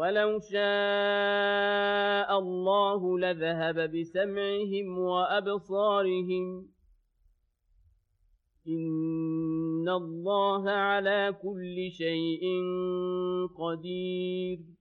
وَلَوْ شَاءَ اللَّهُ لَذَهَبَ بِسَمْعِهِمْ وَأَبْصَارِهِمْ ۚ إِنَّ اللَّهَ عَلَىٰ كُلِّ شَيْءٍ قَدِيرٌ